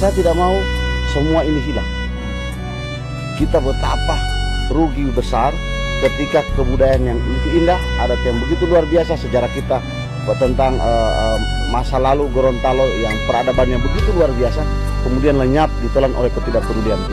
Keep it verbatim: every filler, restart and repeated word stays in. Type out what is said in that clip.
saya tidak mau semua ini hilang. Kita betapa rugi besar ketika kebudayaan yang begitu indah, adat yang begitu luar biasa, sejarah kita tentang uh, uh, masa lalu Gorontalo yang peradabannya begitu luar biasa, kemudian lenyap ditelan oleh ketidakpedulian kita.